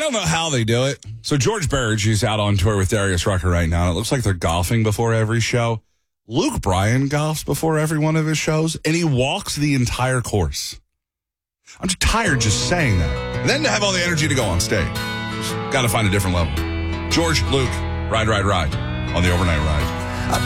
don't know how they do it. So George Burge, he's out on tour with Darius Rucker right now. And it looks like they're golfing before every show. Luke Bryan golfs before every one of his shows, and he walks the entire course. I'm just tired just saying that. And then to have all the energy to go on stage. Just got to find a different level. George, Luke, ride on the overnight ride.